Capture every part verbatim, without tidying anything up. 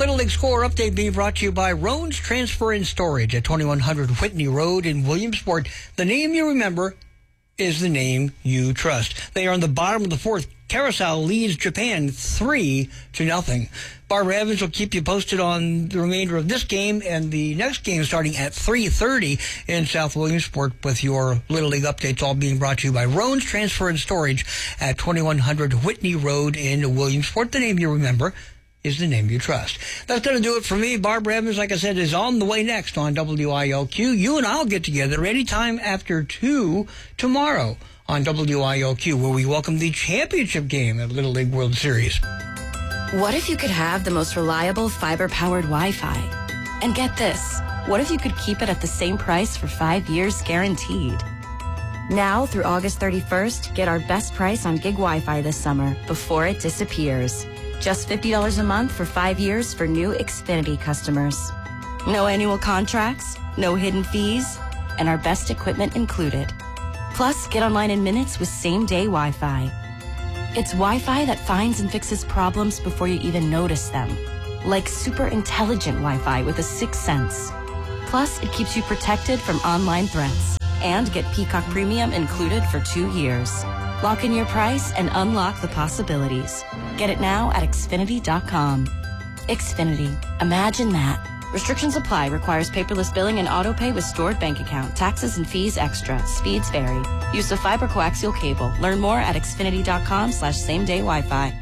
Little League score update being brought to you by Roan's Transfer and Storage at twenty-one hundred Whitney Road in Williamsport. The name you remember is the name you trust. They are on the bottom of the fourth. Carousel leads Japan three to nothing. Barbara Evans will keep you posted on the remainder of this game and the next game starting at three thirty in South Williamsport with your Little League updates all being brought to you by Roan's Transfer and Storage at twenty-one hundred Whitney Road in Williamsport. The name you remember is the name you trust. That's going to do it for me. Barbara Evans, like I said, is on the way next on W I L Q. You and I'll get together anytime after two tomorrow on W I L Q, where we welcome the championship game at Little League World Series. What if you could have the most reliable fiber-powered Wi-Fi? And get this, what if you could keep it at the same price for five years guaranteed? Now, through August thirty-first, get our best price on gig Wi-Fi this summer before it disappears. Just fifty dollars a month for five years for new Xfinity customers. No annual contracts, no hidden fees, and our best equipment included. Plus, get online in minutes with same-day Wi-Fi. It's Wi-Fi that finds and fixes problems before you even notice them. Like super intelligent Wi-Fi with a sixth sense. Plus, it keeps you protected from online threats. And get Peacock Premium included for two years. Lock in your price and unlock the possibilities. Get it now at Xfinity dot com. Xfinity. Imagine that. Restrictions apply. Requires paperless billing and auto pay with stored bank account. Taxes and fees extra. Speeds vary. Use of fiber coaxial cable. Learn more at Xfinity dot com slash same day Wi-Fi.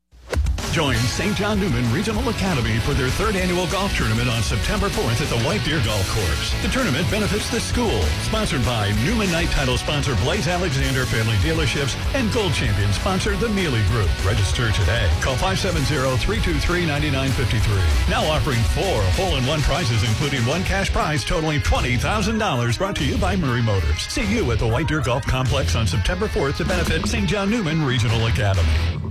Join Saint John Newman Regional Academy for their third annual golf tournament on September fourth at the White Deer Golf Course. The tournament benefits the school. Sponsored by Newman Night title sponsor Blaze Alexander Family Dealerships and Gold Champion sponsor the Mealy Group. Register today. Call five seven zero, three two three, nine nine five three. Now offering four hole-in-one prizes, including one cash prize totaling twenty thousand dollars. Brought to you by Murray Motors. See you at the White Deer Golf Complex on September fourth to benefit Saint John Newman Regional Academy.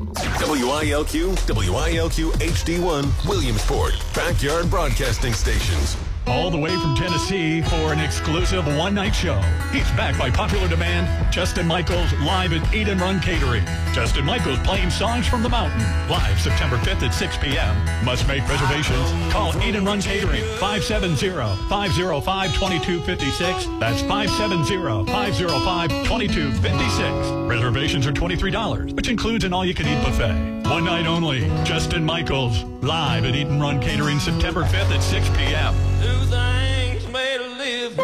W I L Q, W I L Q H D one, Williamsport, Backyard Broadcasting Stations. All the way from Tennessee for an exclusive one-night show. He's back by popular demand. Justin Michaels live at Eat and Run Catering. Justin Michaels playing songs from the mountain. Live September fifth at six p.m. Must make reservations. Call Eat and Run Catering, five seven zero, five zero five, two two five six. That's five seven zero, five zero five, two two five six. Reservations are twenty-three dollars, which includes an all-you-can-eat buffet. One night only. Justin Michaels live at Eat and Run Catering September fifth at six p.m. Things made a live.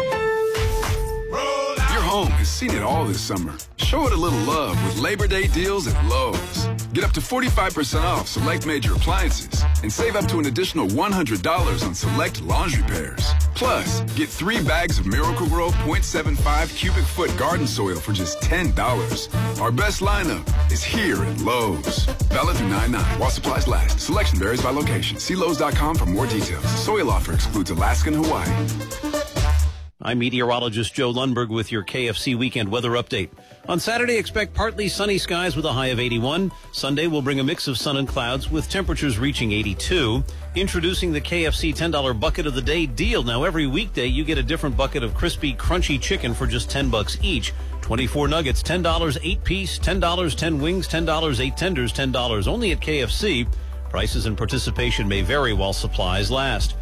Your home has seen it all this summer. Show it a little love with Labor Day deals at Lowe's. Get up to forty-five percent off select major appliances and save up to an additional one hundred dollars on select laundry pairs. Plus, get three bags of Miracle-Gro point seven five cubic foot garden soil for just ten dollars. Our best lineup is here at Lowe's. Valid through nine nine while supplies last. Selection varies by location. See Lowe's dot com for more details. Soil offer excludes Alaska and Hawaii. I'm meteorologist Joe Lundberg with your K F C weekend weather update. On Saturday, expect partly sunny skies with a high of eighty-one. Sunday will bring a mix of sun and clouds with temperatures reaching eighty-two. Introducing the K F C ten dollar bucket of the day deal. Now, every weekday, you get a different bucket of crispy, crunchy chicken for just ten bucks each. twenty-four nuggets, ten dollars, eight piece, ten dollars, ten wings, ten dollars, eight tenders, ten dollars. Only at K F C. Prices and participation may vary while supplies last.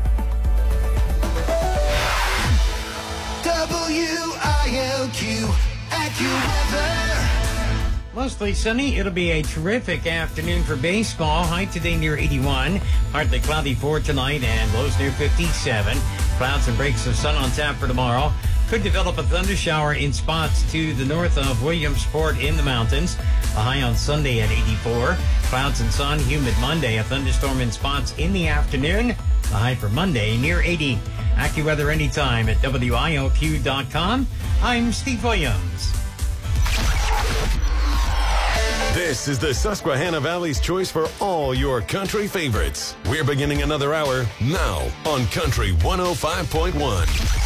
W I L Q AccuWeather. Mostly sunny. It'll be a terrific afternoon for baseball. High today near eighty-one. Partly cloudy for tonight and lows near fifty-seven. Clouds and breaks of sun on tap for tomorrow. Could develop a thundershower in spots to the north of Williamsport in the mountains. A high on Sunday at eighty-four. Clouds and sun, humid Monday. A thunderstorm in spots in the afternoon. The high for Monday near eighty. AccuWeather anytime at W I L Q dot com. I'm Steve Williams. This is the Susquehanna Valley's choice for all your country favorites. We're beginning another hour now on Country one oh five point one.